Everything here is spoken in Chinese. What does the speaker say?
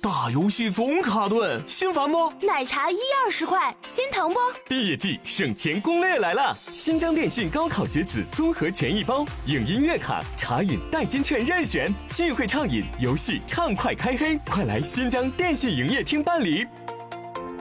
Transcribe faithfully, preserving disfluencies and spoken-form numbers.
打游戏总卡顿，心烦不？ 奶茶一二十块，心疼不？ 毕业季省钱攻略来了！新疆电信高考学子综合权益包，影音月卡、茶饮代金券任选，聚会畅饮，游戏畅快开黑，快来新疆电信营业厅办理。